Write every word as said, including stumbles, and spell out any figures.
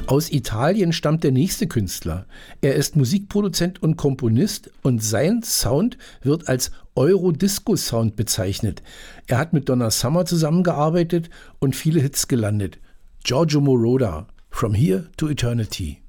Aus Italien stammt der nächste Künstler. Er ist Musikproduzent und Komponist und sein Sound wird als Eurodisco-Sound bezeichnet. Er hat mit Donna Summer zusammengearbeitet und viele Hits gelandet. Giorgio Moroder, From Here to Eternity.